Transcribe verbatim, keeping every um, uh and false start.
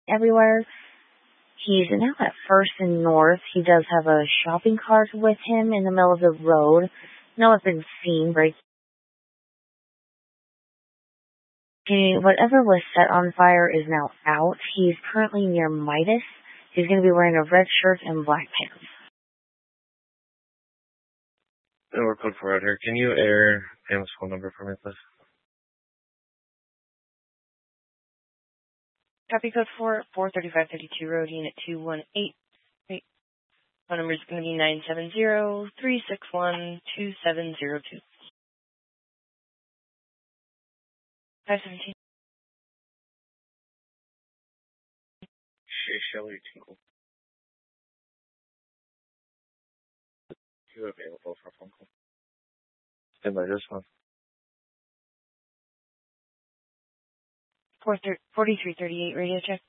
everywhere. He's now at First and North. He does have a shopping cart with him in the middle of the road. No one's been seen breaking. Whatever was set on fire is now out. He's currently near Midas. He's going to be wearing a red shirt and black pants. And we're code four out here. Can you air Pam's phone number for me, please? Copy code four, four thirty-five thirty-two Road, Unit two one eight. Wait. Phone number is going to be nine seven zero, three six one, two seven zero two. five seventeen. Shay Shelley Tinkle. You available for a phone call? Stand by this one. forty-three thirty-eight radio check.